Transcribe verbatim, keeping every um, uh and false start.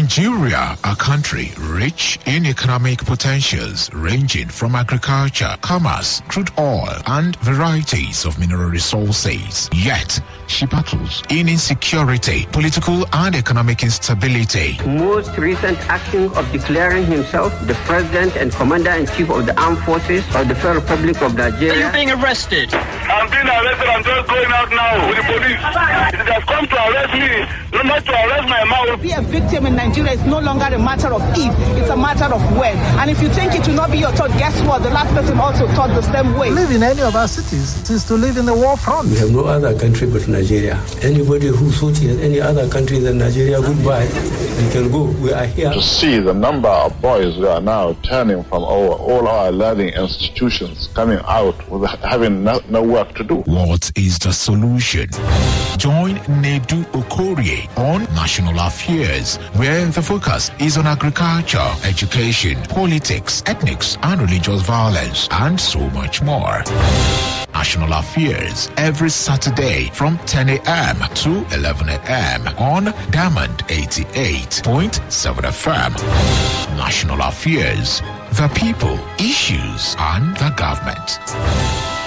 Nigeria, a country rich in economic potentials ranging from agriculture, commerce, crude oil, and varieties of mineral resources. Yet, she battles in insecurity, political and economic instability. Most recent action of declaring himself the President and Commander-in-Chief of the Armed Forces of the Federal Republic of Nigeria. Are you being arrested? I'm being arrested. I'm just going out now with the police. It has come to arrest me, not to arrest my mouth. Be a victim in Nigeria is no longer a matter of if, it's a matter of when. And if you think it will not be your thought, guess what? The last person also thought the same way. Live in any of our cities is to live in the war front. We have no other country but Nigeria. Anybody who thought he has any other country than Nigeria, goodbye. You can go. We are here. To see the number of boys who are now turning from our, all our learning institutions, coming out with having no, no work to do. What is the solution? Join Nedu Okorie on National Affairs, where the focus is on agriculture, education, politics, ethnics, and religious violence, and so much more. National Affairs every Saturday from ten a.m. to eleven a.m. on Diamond eighty-eight point seven F M. National Affairs, the people, issues, and the government.